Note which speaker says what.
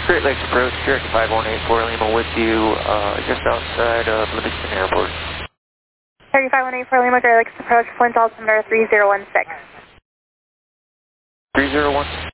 Speaker 1: Great Lakes Approach, Cherokee 5184 Lima with you just outside of Livingston Airport.
Speaker 2: Cherokee 5184 Lima, Great Lakes Approach, Flint altimeter 3016.
Speaker 1: 3016.